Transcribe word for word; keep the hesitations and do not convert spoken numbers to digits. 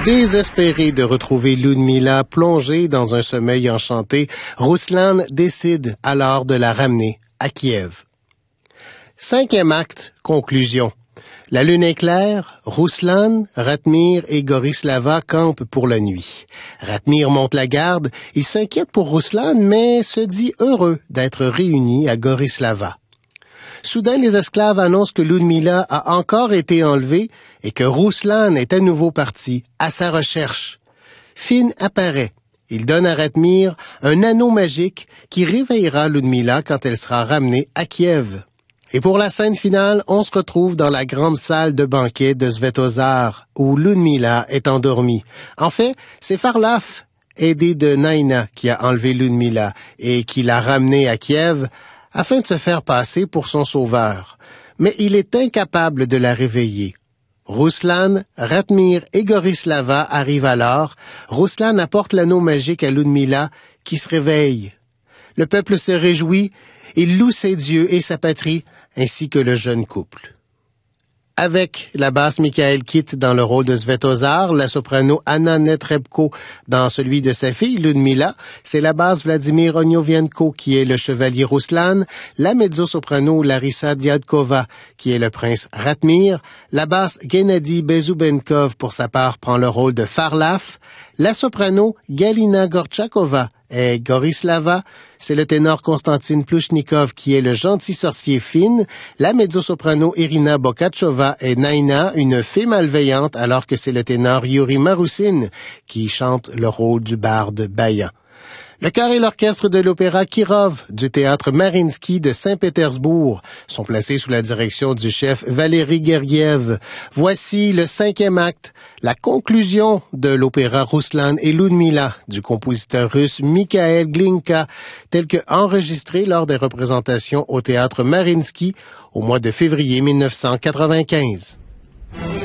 Désespéré de retrouver Ludmila plongée dans un sommeil enchanté, Rouslan décide alors de la ramener à Kiev. Cinquième acte, conclusion. La lune est claire, Rouslan, Ratmir et Gorislava campent pour la nuit. Ratmir monte la garde, il s'inquiète pour Rouslan, mais se dit heureux d'être réuni à Gorislava. Soudain, les esclaves annoncent que Ludmila a encore été enlevée et que Rouslan est à nouveau parti à sa recherche. Finn apparaît. Il donne à Ratmir un anneau magique qui réveillera Ludmila quand elle sera ramenée à Kiev. Et pour la scène finale, on se retrouve dans la grande salle de banquet de Svetozar, où Ludmila est endormie. En fait, c'est Farlaf, aidé de Naina, qui a enlevé Ludmila et qui l'a ramenée à Kiev, afin de se faire passer pour son sauveur. Mais il est incapable de la réveiller. Rouslan, Ratmir et Gorislava arrivent alors. Rouslan apporte l'anneau magique à Ludmila, qui se réveille. Le peuple se réjouit, il loue ses dieux et sa patrie, ainsi que le jeune couple. Avec la basse Michael Kitt dans le rôle de Svetozar, la soprano Anna Netrebko dans celui de sa fille Ludmila, c'est la basse Vladimir Onyovienko qui est le chevalier Rouslan, la mezzo-soprano Larissa Diadkova qui est le prince Ratmir, la basse Gennady Bezubenkov pour sa part prend le rôle de Farlaf, la soprano Galina Gorchakova est Gorislava, c'est le ténor Konstantin Plouchnikov qui est le gentil sorcier Finn, la mezzo-soprano Irina Bokachova est Naina, une fée malveillante, alors que c'est le ténor Yuri Maroussin qui chante le rôle du barde Bayan. Le chœur et l'orchestre de l'opéra Kirov du théâtre Mariinsky de Saint-Pétersbourg sont placés sous la direction du chef Valéry Gergiev. Voici le cinquième acte, la conclusion de l'opéra Rouslan et Ludmila du compositeur russe Mikhail Glinka, tel que enregistré lors des représentations au théâtre Mariinsky au mois de février mille neuf cent quatre-vingt-quinze.